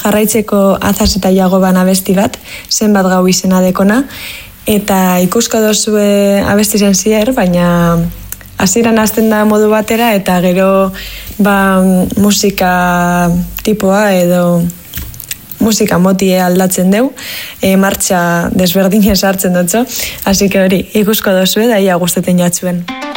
jarraitzeko azaz eta jagoban abesti bat, zenbat gau izena dekona, eta ikusko dozue abesti zen zier, baina hasieran hasten da modu batera, eta gero musika tipoa edo musika motie aldatzen deu, martxa desberdinez hartzen dutzo, así que hori, ikusko dozue, da ia guzteten jatzuen.